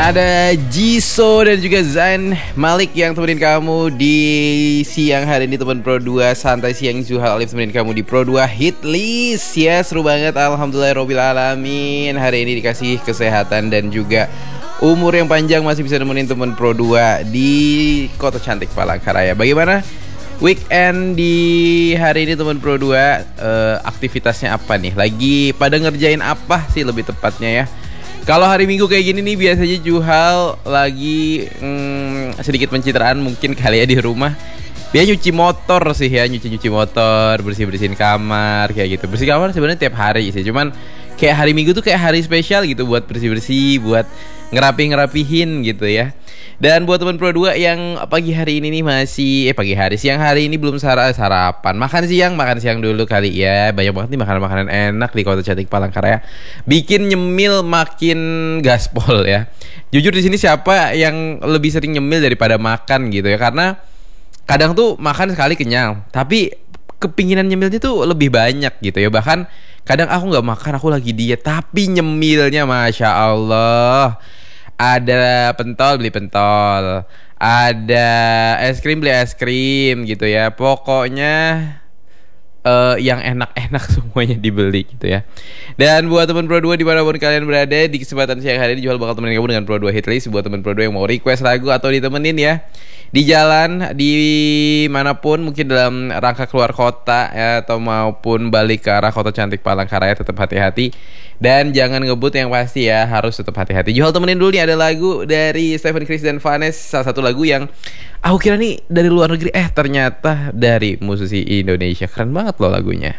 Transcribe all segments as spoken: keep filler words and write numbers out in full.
Ada Jisoo dan juga Zayn Malik yang temenin kamu di siang hari ini, teman Pro dua Santai Siang. Zuhal Alif temenin kamu di Pro dua Hit List. Ya, seru banget, alhamdulillahirobbilalamin. Hari ini dikasih kesehatan dan juga umur yang panjang, masih bisa nemenin teman Pro dua di kota cantik Palangkaraya. Bagaimana weekend di hari ini teman Pro dua? Uh, aktivitasnya apa nih? Lagi pada ngerjain apa sih lebih tepatnya ya? Kalau hari Minggu kayak gini nih biasanya Juhal lagi hmm, sedikit pencitraan mungkin kali ya di rumah. Dia nyuci motor sih ya, nyuci-nyuci motor, bersih-bersihin kamar kayak gitu. Bersih kamar sebenarnya tiap hari sih, cuman kayak hari Minggu tuh kayak hari spesial gitu buat bersih-bersih, buat ngerapi-ngerapihin gitu ya. Dan buat teman Pro dua yang pagi hari ini nih masih eh pagi hari siang hari ini belum sara- sarapan, makan siang, makan siang dulu kali ya. Banyak banget nih makanan-makanan enak di kota cantik Palangkaraya. Bikin nyemil makin gaspol ya. Jujur di sini siapa yang lebih sering nyemil daripada makan gitu ya? Karena kadang tuh makan sekali kenyang, tapi kepinginan nyemilnya tuh lebih banyak gitu ya. Bahkan kadang aku nggak makan, aku lagi diet, tapi nyemilnya masya Allah. Ada pentol, beli pentol. Ada es krim, beli es krim gitu ya. Pokoknya uh, yang enak-enak semuanya dibeli gitu ya. Dan buat teman Pro dua dimanapun kalian berada, di kesempatan siang hari ini Juhal bakal temenin kamu dengan Pro dua Hit List. Buat teman Pro dua yang mau request lagu atau ditemenin ya, di jalan, di manapun, mungkin dalam rangka keluar kota ya, atau maupun balik ke arah kota cantik Palangkaraya, tetap hati-hati. Dan jangan ngebut, yang pasti ya harus tetap hati-hati. Juhal temenin dulu nih, ada lagu dari Stephen Chris dan Vanes. Salah satu lagu yang aku kira nih dari luar negeri, eh ternyata dari musisi Indonesia. Keren banget loh lagunya.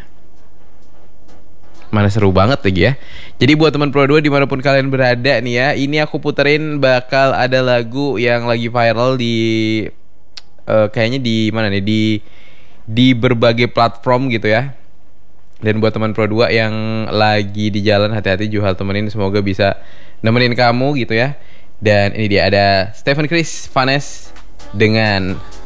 Mana seru banget lagi ya. Jadi buat teman Pro dua dimanapun kalian berada nih ya, ini aku puterin bakal ada lagu yang lagi viral di uh, kayaknya di mana nih, di di berbagai platform gitu ya. Dan buat teman Pro dua yang lagi di jalan, hati-hati, Juhal temenin, semoga bisa nemenin kamu gitu ya. Dan ini dia, ada Stephen Chris, Vanes dengan